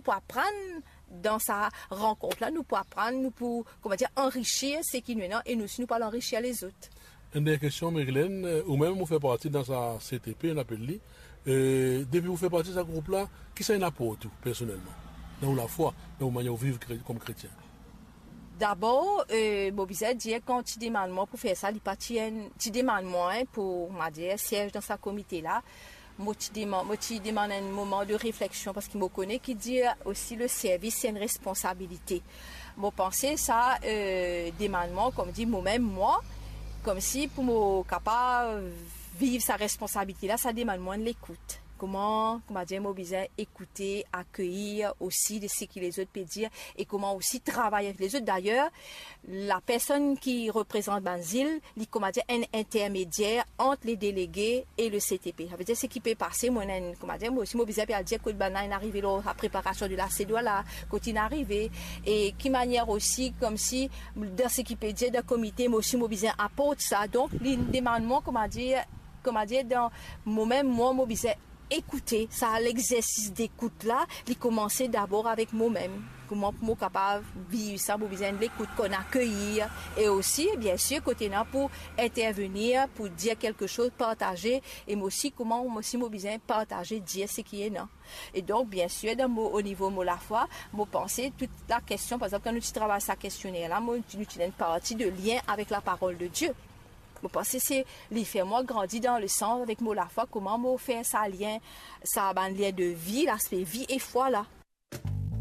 pour apprendre dans sa rencontre-là, nous pour apprendre, nous pour, comment dire, enrichir ce qui nous est là et nous aussi nous pour l'enrichir les autres. Une des questions, Marilyn, ou même vous faites partie dans sa CTP, on appelle lui. Depuis vous faites partie de ce groupe-là, qui ça apporte personnellement dans la foi, dans la manière de vivre comme chrétien? D'abord, Bobizet dit quand tu demandes moi pour faire ça, tu demandes moi pour dire siège dans sa comité là. Moi tu demandes un moment de réflexion parce qu'il me connaît qui dit aussi le service c'est une responsabilité. Moi penser ça demandement comme dit moi-même moi comme si pour moi capable vivre sa responsabilité là ça demande moins de l'écoute. Comment dire, mobiliser, écouter, accueillir aussi de ce que les autres peuvent dire et comment aussi travailler avec les autres. D'ailleurs, la personne qui représente Banzil, il comment dire, un intermédiaire entre les délégués et le CTP. Ça veut dire ce qui peut passer, moi aussi mobiliser à dire que le banane est arrivé là, la préparation de la CEDOA là, quand il est arrivé et qui manière aussi comme si dans ce qui peut dire d'un comité, moi aussi mobiliser apporte ça. Donc, les demandements, comment dire, dans moi-même, moi mobiliser écouter, ça l'exercice d'écoute là, il commençait d'abord avec moi-même. Comment pour moi capable vivre ça, pour besoin de l'écoute qu'on accueillir et aussi bien sûr côté là pour intervenir, pour dire quelque chose, partager et moi aussi comment moi aussi moi besoin partager, dire ce qui est là. Et donc bien sûr au niveau de la foi, moi penser toute la question par exemple quand nous travaillons sa questionnaire là, moi nous utilisons une partie de lien avec la parole de Dieu. Je pense que c'est les faire moi grandir dans le sens avec moi la foi comment moi faire ça lien de vie l'aspect vie et foi là